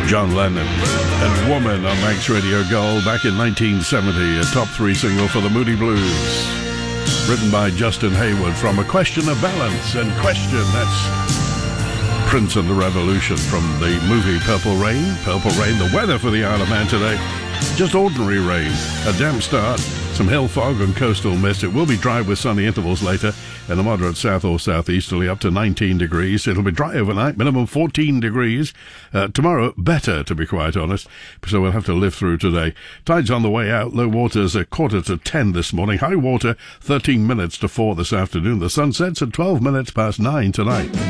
John Lennon and Woman on Manx Radio Gold back in 1970, a top 3 single for the Moody Blues, written by Justin Hayward from A Question of Balance. And Question, that's Prince and the Revolution from the movie Purple Rain. Purple Rain, the weather for the Isle of Man today, just ordinary rain, a damp start, some hill fog and coastal mist. It will be dry with sunny intervals later and a moderate south or southeasterly up to 19 degrees. It'll be dry overnight, minimum 14 degrees. Tomorrow, better, to be quite honest, so we'll have to live through today. Tide's on the way out. Low water's at 9:45 this morning. High water, 13 minutes to 4 this afternoon. The sun sets at 12 minutes past 9 tonight.